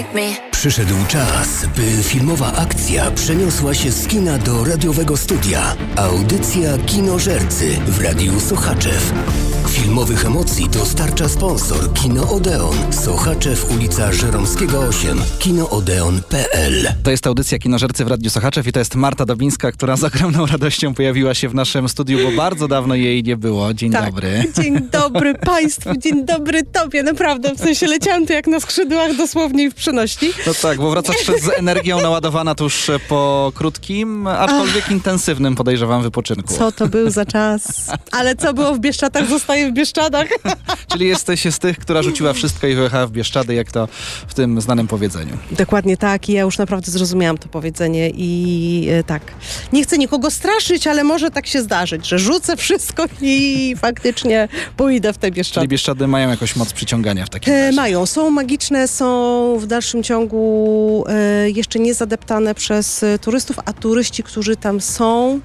like me. Przyszedł czas, by filmowa akcja przeniosła się z kina do radiowego studia. Audycja Kinożercy w Radiu Sochaczew. Filmowych emocji dostarcza sponsor Kino Odeon. Sochaczew, ulica Żeromskiego 8. kinoodeon.pl. To jest audycja Kinożercy w Radiu Sochaczew i to jest Marta Dobińska, która z ogromną radością pojawiła się w naszym studiu, bo bardzo dawno jej nie było. Dzień dobry. Dzień dobry Państwu, dzień dobry Tobie. Naprawdę, w sensie leciałam tu jak na skrzydłach, dosłownie i w przenośni. No tak, bo wracasz z energią naładowana tuż po krótkim, aczkolwiek intensywnym, podejrzewam, wypoczynku. Co to był za czas? Ale co było w Bieszczadach, zostaje w Bieszczadach. Czyli jesteś z tych, która rzuciła wszystko i wyjechała w Bieszczady, jak to w tym znanym powiedzeniu. Dokładnie tak i ja już naprawdę zrozumiałam to powiedzenie i tak. Nie chcę nikogo straszyć, ale może tak się zdarzyć, że rzucę wszystko i faktycznie pójdę w te Bieszczady. Czyli Bieszczady mają jakąś moc przyciągania w takim razie? Mają, są magiczne, są w dalszym ciągu jeszcze nie zadeptane przez turystów, a turyści, którzy tam są,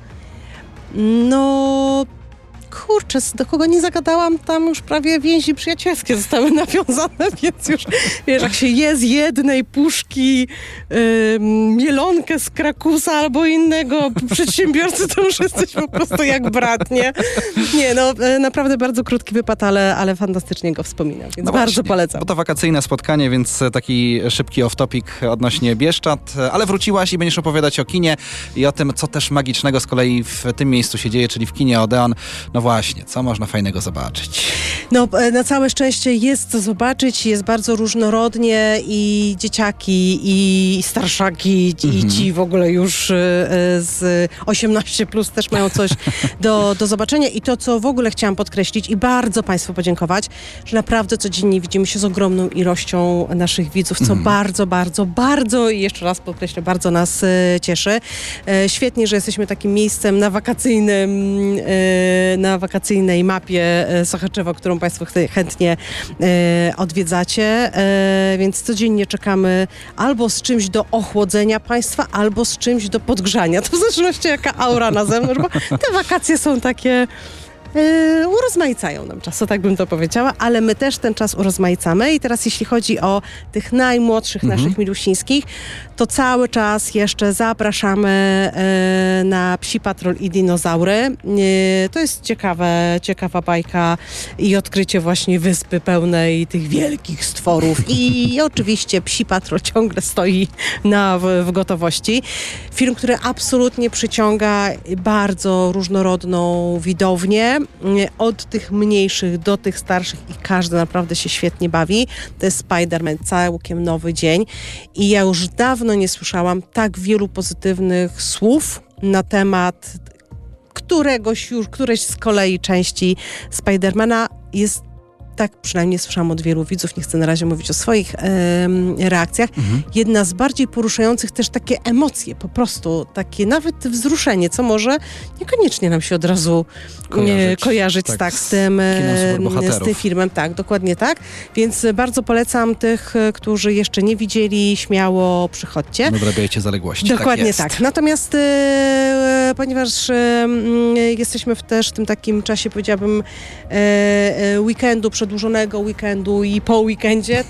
no kurczę, do kogo nie zagadałam, tam już prawie więzi przyjacielskie zostały nawiązane, więc już, wiesz, jak się je z jednej puszki mielonkę z Krakusa albo innego przedsiębiorcy, to już jesteś po prostu jak brat, nie? Nie, no naprawdę bardzo krótki wypad, ale fantastycznie go wspominam, więc no bardzo właśnie, polecam. Bo to wakacyjne spotkanie, więc taki szybki off-topic odnośnie Bieszczad, ale wróciłaś i będziesz opowiadać o kinie i o tym, co też magicznego z kolei w tym miejscu się dzieje, czyli w kinie Odeon. No właśnie, co można fajnego zobaczyć? No, na całe szczęście jest co zobaczyć, jest bardzo różnorodnie i dzieciaki, i starszaki, i ci w ogóle już z 18+ też mają coś do zobaczenia. I to, co w ogóle chciałam podkreślić i bardzo Państwu podziękować, że naprawdę codziennie widzimy się z ogromną ilością naszych widzów, co bardzo i jeszcze raz podkreślę, bardzo nas cieszy. Świetnie, że jesteśmy takim miejscem na wakacyjnej mapie Sochaczewa, którą Państwo chętnie odwiedzacie, więc codziennie czekamy albo z czymś do ochłodzenia Państwa, albo z czymś do podgrzania. To w zależności jaka aura na zewnątrz, bo te wakacje są takie urozmaicają nam czas, tak bym to powiedziała, ale my też ten czas urozmaicamy i teraz jeśli chodzi o tych najmłodszych naszych milusińskich, to cały czas jeszcze zapraszamy na Psi Patrol i Dinozaury. To jest ciekawa bajka i odkrycie właśnie wyspy pełnej tych wielkich stworów i oczywiście Psi Patrol ciągle stoi w gotowości. Film, który absolutnie przyciąga bardzo różnorodną widownię, od tych mniejszych do tych starszych i każdy naprawdę się świetnie bawi. To jest Spider-Man, całkiem nowy dzień i ja już dawno nie słyszałam tak wielu pozytywnych słów na temat któreś z kolei części Spider-Mana. Jest, tak przynajmniej słyszałam od wielu widzów, nie chcę na razie mówić o swoich reakcjach, jedna z bardziej poruszających też takie emocje, po prostu takie nawet wzruszenie, co może niekoniecznie nam się od razu kojarzyć z tym filmem. Tak, dokładnie tak. Więc bardzo polecam tych, którzy jeszcze nie widzieli, śmiało przychodźcie. Nadrabiajcie zaległości. Dokładnie tak. Natomiast ponieważ jesteśmy też w tym takim czasie, powiedziałabym, weekendu, przedłużonego weekendu i po weekendzie,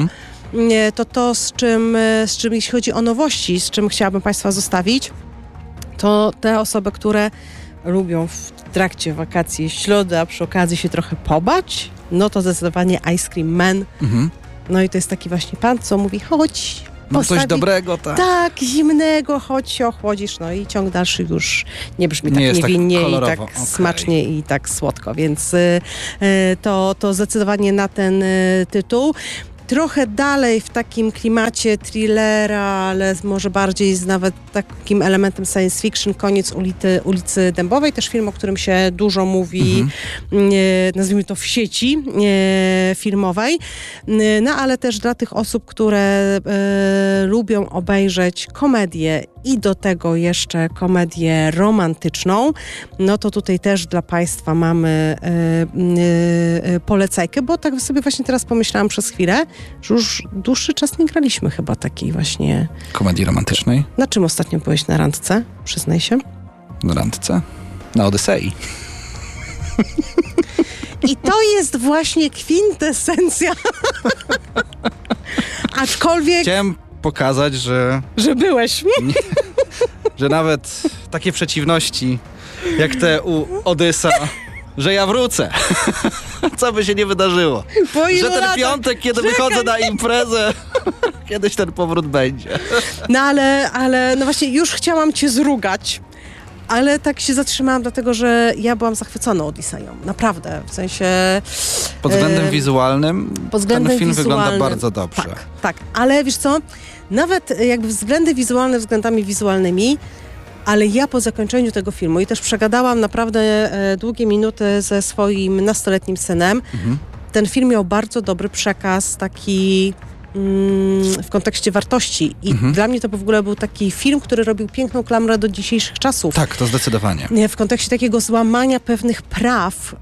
to z czym jeśli chodzi o nowości, z czym chciałabym Państwa zostawić, to te osoby, które lubią w trakcie wakacji ślody, a przy okazji się trochę pobać, no to zdecydowanie Ice Cream Man. No i to jest taki właśnie pan, co mówi, chodź, no coś dobrego, tak. Tak, zimnego, chodź się ochłodzisz, no i ciąg dalszy już nie brzmi tak niewinnie i tak smacznie i tak słodko, więc to zdecydowanie na ten tytuł. Trochę dalej w takim klimacie thrillera, ale może bardziej z nawet takim elementem science fiction, Koniec ulicy Dębowej, też film, o którym się dużo mówi, nazwijmy to w sieci filmowej, no ale też dla tych osób, które lubią obejrzeć komedię i do tego jeszcze komedię romantyczną, no to tutaj też dla Państwa mamy polecajkę, bo tak sobie właśnie teraz pomyślałam przez chwilę, że już dłuższy czas nie graliśmy chyba takiej właśnie... Komedii romantycznej? Na czym ostatnio byłeś na randce? Przyznaj się. Na randce? Na Odysei. I to jest właśnie kwintesencja Aczkolwiek, Chciałem pokazać, że byłeś. że nawet takie przeciwności jak te u Odysa, że ja wrócę. Co by się nie wydarzyło. Po ilu Że ten latach? piątek, kiedy wychodzę na imprezę, kiedyś ten powrót będzie. No ale no właśnie już chciałam cię zrugać. Ale tak się zatrzymałam, dlatego że ja byłam zachwycona Odysseją. Naprawdę, w sensie... Pod względem wizualnym pod względem ten film wygląda wizualnym, bardzo dobrze. Tak, ale wiesz co, nawet jakby względy wizualne względami wizualnymi, ale ja po zakończeniu tego filmu i też przegadałam naprawdę długie minuty ze swoim nastoletnim synem, ten film miał bardzo dobry przekaz, taki w kontekście wartości. I dla mnie to w ogóle był taki film, który robił piękną klamrę do dzisiejszych czasów. Tak, to zdecydowanie. W kontekście takiego złamania pewnych praw,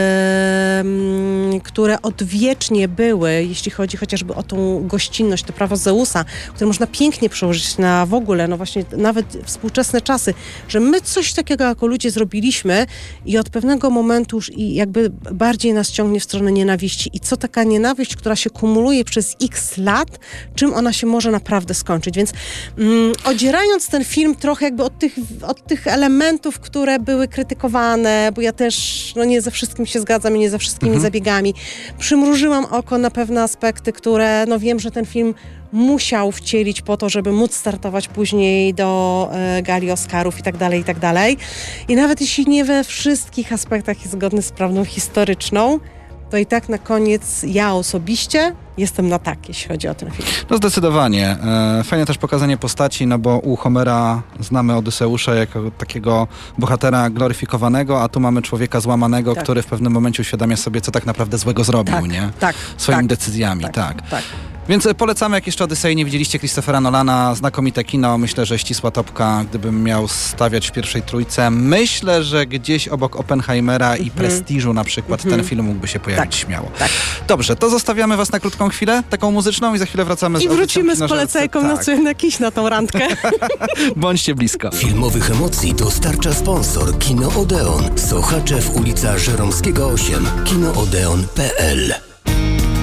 które odwiecznie były, jeśli chodzi chociażby o tą gościnność, to prawo Zeusa, które można pięknie przełożyć na w ogóle, no właśnie nawet współczesne czasy, że my coś takiego jako ludzie zrobiliśmy i od pewnego momentu już i jakby bardziej nas ciągnie w stronę nienawiści. I co taka nienawiść, która się kumuluje przez x lat, czym ona się może naprawdę skończyć. Więc odzierając ten film trochę jakby od tych elementów, które były krytykowane, bo ja też nie ze wszystkim się zgadzam i nie ze wszystkimi zabiegami, przymrużyłam oko na pewne aspekty, które wiem, że ten film musiał wcielić po to, żeby móc startować później do gali Oscarów i tak dalej, i tak dalej. I nawet jeśli nie we wszystkich aspektach jest zgodny z prawdą historyczną, to i tak na koniec ja osobiście jestem na tak, jeśli chodzi o ten film. No zdecydowanie. Fajne też pokazanie postaci, no bo u Homera znamy Odyseusza jako takiego bohatera gloryfikowanego, a tu mamy człowieka złamanego, który w pewnym momencie uświadamia sobie, co tak naprawdę złego zrobił, nie? Swoimi decyzjami, tak. Więc polecamy, jak jeszcze Odysei nie widzieliście Christophera Nolana, znakomite kino, myślę, że ścisła topka, gdybym miał stawiać w pierwszej trójce. Myślę, że gdzieś obok Oppenheimera i Prestiżu na przykład ten film mógłby się pojawić śmiało. Dobrze, to zostawiamy was na krótką chwilę, taką muzyczną i za chwilę wracamy z I wrócimy z polecajką na kiś na tą randkę. Bądźcie blisko. Filmowych emocji dostarcza sponsor Kino Odeon. Sochaczew, ulica Żeromskiego 8. kinoodeon.pl